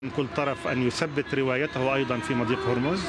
من كل طرف أن يثبت روايته أيضا في مضيق هرمز؟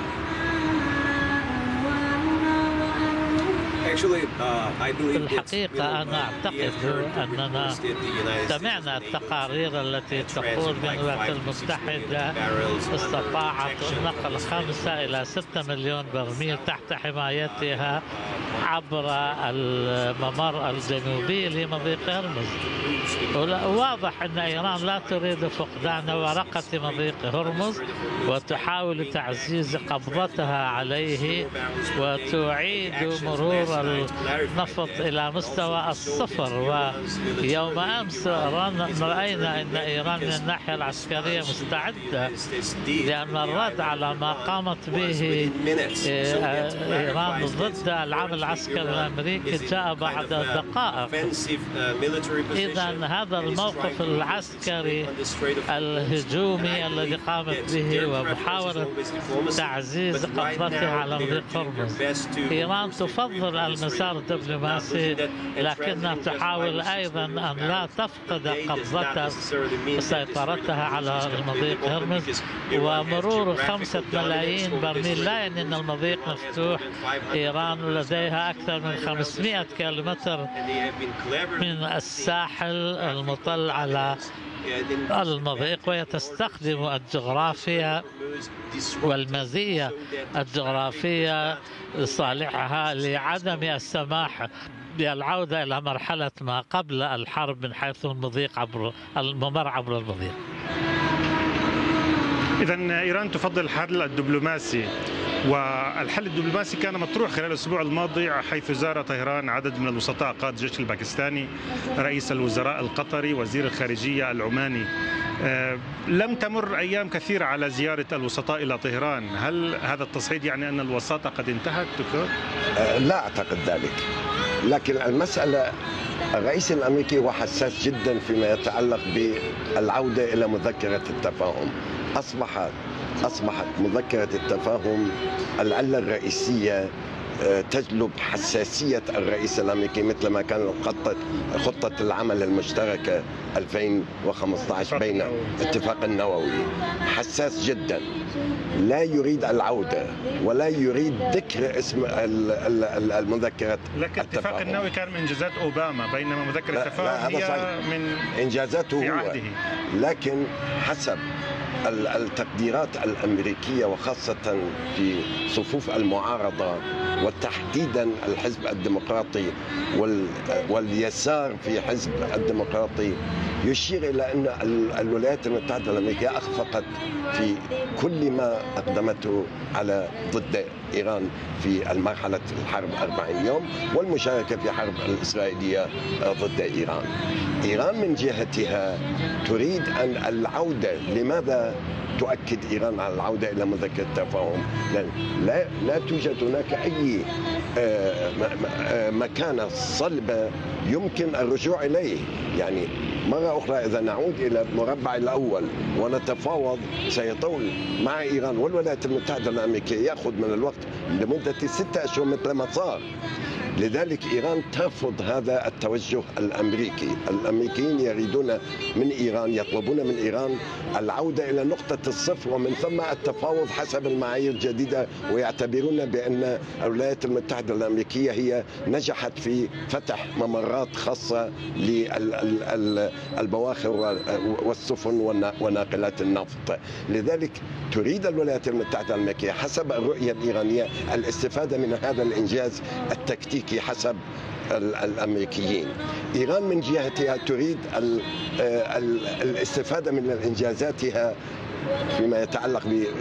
في الحقيقة أنا أعتقد أننا سمعنا التقارير التي تقول بأن الولايات المتحدة استطاعت نقل 5 إلى 6 مليون برميل تحت حمايتها عبر الممر الجنوبي لمضيق هرمز. واضح أن إيران لا تريد فقدان ورقة مضيق هرمز وتحاول تعزيز قبضتها عليه وتعيد مرور النفط إلى مستوى الصفر. ويوم أمس رأينا أن إيران من الناحية العسكرية مستعدة، لأن الرد على ما قامت به إيران ضد العمل العسكري الأمريكي جاء بعد دقائق. إذن هذا الموقف العسكري الهجومي الذي قامت به ومحاولة تعزيز قبضتها على مضيق هرمز، إيران تفضل المسار الدبلوماسي، لكنها تحاول أيضا أن لا تفقد قبضتها وسيطرتها على المضيق هرمز. ومرور 5 ملايين برميل لا يعني أن المضيق مفتوح. إيران لديها أكثر من 500 كيلومتر من الساحل المطل على المضيق، وهي تستخدم الجغرافيا والمزية الجغرافية لصالحها لعدم السماح بالعودة إلى مرحلة ما قبل الحرب من حيث الممر عبر المضيق. إذن إيران تفضل الحل الدبلوماسي، والحل الدبلوماسي كان مطروح خلال الأسبوع الماضي، حيث زار طهران عدد من الوسطاء، قائد الجيش الباكستاني، رئيس الوزراء القطري، وزير الخارجية العماني. لم تمر أيام كثيرة على زيارة الوسطاء إلى طهران. هل هذا التصعيد يعني أن الوساطة قد انتهت دكتور؟ لا أعتقد ذلك، لكن المسألة الرئيس الأمريكي هو حساس جدا فيما يتعلق بالعودة إلى مذكرة التفاهم. أصبحت مذكرة التفاهم العلة الرئيسية تجلب حساسية الرئيس الأمريكي، مثل ما كان خطة العمل المشتركة 2015 بين اتفاق النووي. حساس جدا، لا يريد العودة ولا يريد ذكر اسم المذكرة. لكن اتفاق النووي كان من إنجازات أوباما، بينما مذكرة التفاهم هي من إنجازاته هو. لكن حسب التقديرات الأمريكية وخاصة في صفوف المعارضة وتحديدا الحزب الديمقراطي واليسار في حزب الديمقراطي، يشير إلى أن الولايات المتحدة الأمريكية أخفقت في كل ما أقدمته على ضد إيران في المرحلة الحرب 40 يوم والمشاركة في حرب الإسرائيلية ضد إيران. إيران من جهتها تريد أن العودة. لماذا تؤكد إيران على العودة إلى مذكرة التفاهم؟ لا توجد هناك أي مكانة صلبة يمكن الرجوع إليه. يعني مرة أخرى إذا نعود إلى المربع الأول ونتفاوض سيطول مع إيران والولايات المتحدة الأمريكية يأخذ من الوقت لمدة 6 أشهر مثل ما صار. لذلك إيران ترفض هذا التوجه الأمريكي. الأمريكيين يريدون من إيران، يطلبون من إيران العودة إلى نقطة الصفر ومن ثم التفاوض حسب المعايير الجديدة، ويعتبرون بأن الولايات المتحدة الأمريكية هي نجحت في فتح ممرات خاصة للبواخر والسفن وناقلات النفط. لذلك تريد الولايات المتحدة الأمريكية حسب الرؤية الإيرانية الاستفادة من هذا الإنجاز التكتيكي حسب الأمريكيين. إيران من جهتها تريد الاستفادة من إنجازاتها فيما يتعلق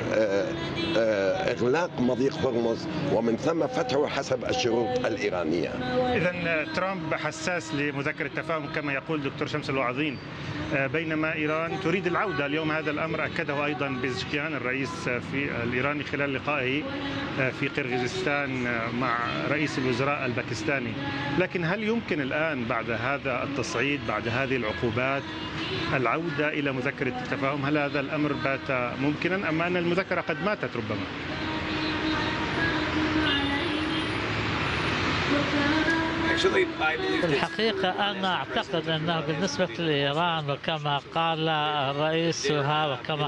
بإغلاق مضيق هرمز ومن ثم فتحه حسب الشروط الإيرانية. إذن ترامب حساس لمذكرة التفاهم كما يقول دكتور شمس الوعظين، بينما إيران تريد العودة. اليوم هذا الأمر أكده أيضا بيزشكيان الرئيس في الإيراني خلال لقائه في قرغيزستان مع رئيس الوزراء الباكستاني. لكن هل يمكن الآن بعد هذا التصعيد، بعد هذه العقوبات، العودة إلى مذكرة التفاهم؟ هل هذا الأمر بات ممكنا أم أن المذكرة قد ماتت ربما؟ في الحقيقة أنا أعتقد أنه بالنسبة لإيران وكما قال رئيسها وكما